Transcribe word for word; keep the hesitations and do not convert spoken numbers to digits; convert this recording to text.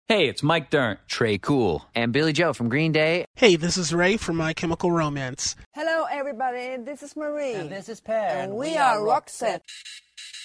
Hey, it's Mike Dirnt. Trey Cool. And Billy Joe from Green Day. Hey, this is Ray from My Chemical Romance. Hello, everybody. This is Marie. And this is Per. And we, we are Roxette.